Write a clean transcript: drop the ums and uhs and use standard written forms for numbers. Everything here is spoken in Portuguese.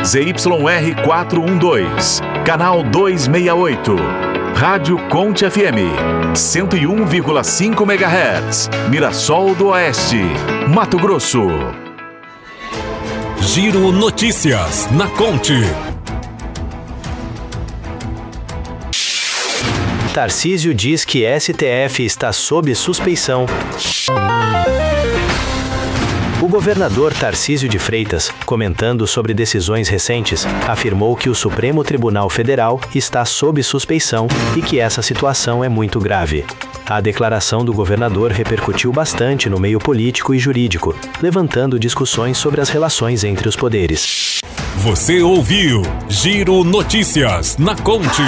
ZYR 412, canal 268. Rádio Conte FM, 101,5 MHz, Mirassol do Oeste, Mato Grosso. Giro Notícias na Conte. Tarcísio diz que STF está sob suspeição. O governador Tarcísio de Freitas, comentando sobre decisões recentes, afirmou que o Supremo Tribunal Federal está sob suspeição e que essa situação é muito grave. A declaração do governador repercutiu bastante no meio político e jurídico, levantando discussões sobre as relações entre os poderes. Você ouviu Giro Notícias na Conte.